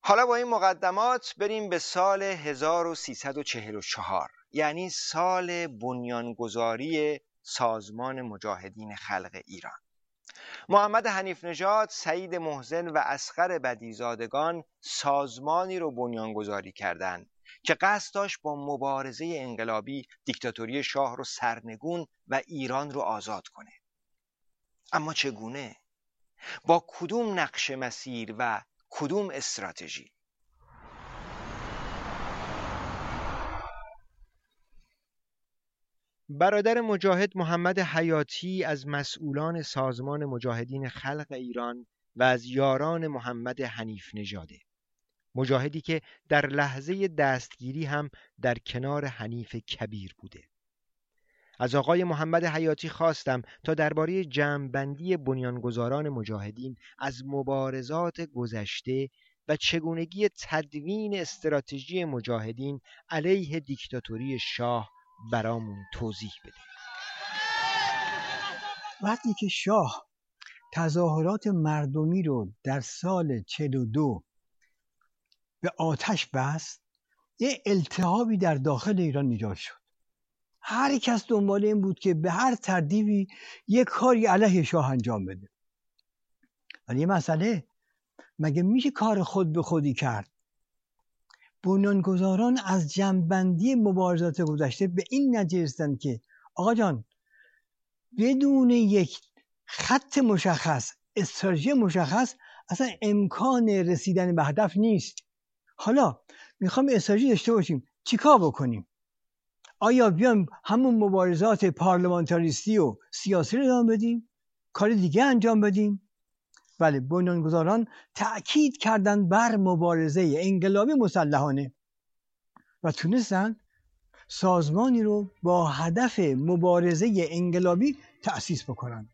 حالا با این مقدمات بریم به سال 1344، یعنی سال بنیانگذاری سازمان مجاهدین خلق ایران. محمد حنیف نژاد، سعید محسن و اصغر بدیزادگان سازمانی رو بنیانگذاری کردند که قصد داشت با مبارزه انقلابی دیکتاتوری شاه رو سرنگون و ایران رو آزاد کنه. اما چگونه؟ با کدوم نقش مسیر و کدوم استراتژی؟ برادر مجاهد محمد حیاتی از مسئولان سازمان مجاهدین خلق ایران و از یاران محمد حنیف نژاده، مجاهدی که در لحظه دستگیری هم در کنار حنیف کبیر بوده. از آقای محمد حیاتی خواستم تا درباره جمع‌بندی بنیانگذاران مجاهدین از مبارزات گذشته و چگونگی تدوین استراتژی مجاهدین علیه دیکتاتوری شاه برامون توضیح بده. وقتی که شاه تظاهرات مردمی رو در سال 42 به آتش بست، یه التهابی در داخل ایران ایجاد شد. هر کس دنبال این بود که به هر ترتیبی یک کاری علیه شاه انجام بده. ولی یه مسئله، مگه میشه کار خود به خودی کرد؟ بنیانگذاران از جمع‌بندی مبارزات گذشته به این نتیجه رسیدند که آقا جان، بدون یک خط مشخص، استراتژی مشخص، اصلا امکان رسیدن به هدف نیست. حالا میخوام استراتژی داشته باشیم، چیکار بکنیم؟ آیا بیایم همون مبارزات پارلمانتاریستی و سیاسی رو ادامه بدیم؟ کار دیگه انجام بدیم؟ بله، بنیانگذاران تأکید کردند بر مبارزه انقلابی مسلحانه و تونستن سازمانی رو با هدف مبارزه انقلابی تأسیس بکنن.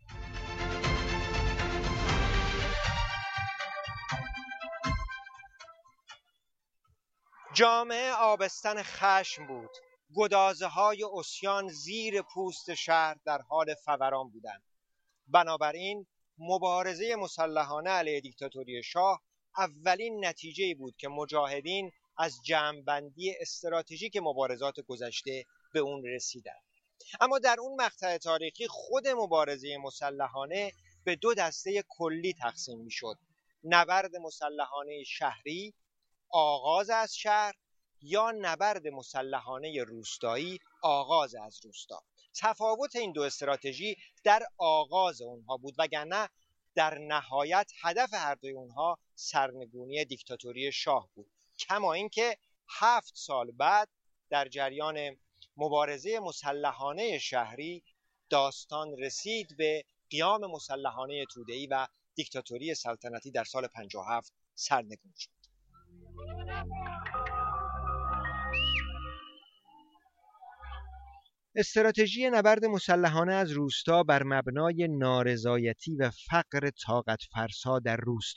جامعه آبستن خشم بود. گدازه‌های عصیان زیر پوست شهر در حال فوران بودند. بنابراین مبارزه مسلحانه علیه دیکتاتوری شاه اولین نتیجه‌ای بود که مجاهدین از جمع‌بندی استراتژیک مبارزات گذشته به اون رسیدند. اما در اون مقطع تاریخی خود مبارزه مسلحانه به دو دسته کلی تقسیم می‌شد: نبرد مسلحانه شهری، آغاز از شهر، یا نبرد مسلحانه روستایی، آغاز از روستا. تفاوت این دو استراتژی در آغاز اونها بود، وگرنه در نهایت هدف هر دوی اونها سرنگونی دیکتاتوری شاه بود. کما اینکه 7 سال بعد در جریان مبارزه مسلحانه شهری داستان رسید به قیام مسلحانه توده‌ای و دیکتاتوری سلطنتی در سال 57 سرنگون شد. استراتژی نبرد مسلحانه از روستا بر مبنای نارضایتی و فقر طاقت فرسا در روستا